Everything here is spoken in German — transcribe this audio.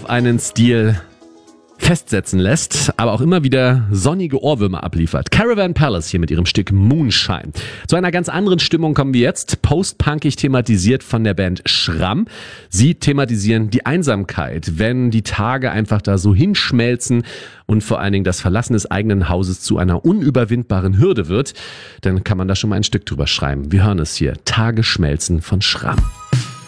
auf einen Stil festsetzen lässt, aber auch immer wieder sonnige Ohrwürmer abliefert. Caravan Palace hier mit ihrem Stück Moonshine. Zu einer ganz anderen Stimmung kommen wir jetzt. Post-punkig thematisiert von der Band Schramm. Sie thematisieren die Einsamkeit, wenn die Tage einfach da so hinschmelzen und vor allen Dingen das Verlassen des eigenen Hauses zu einer unüberwindbaren Hürde wird, dann kann man da schon mal ein Stück drüber schreiben. Wir hören es hier. Tage schmelzen von Schramm.